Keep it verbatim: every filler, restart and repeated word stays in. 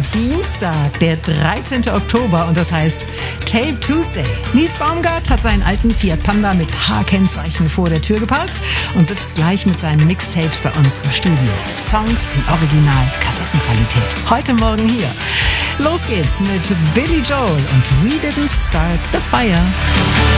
Dienstag, der dreizehnte Oktober und das heißt Tape Tuesday. Nils Baumgart hat seinen alten Fiat Panda mit H-Kennzeichen vor der Tür geparkt und sitzt gleich mit seinen Mixtapes bei uns im Studio. Songs in Original-Kassettenqualität. Heute Morgen hier. Los geht's mit Billy Joel und We Didn't Start the Fire.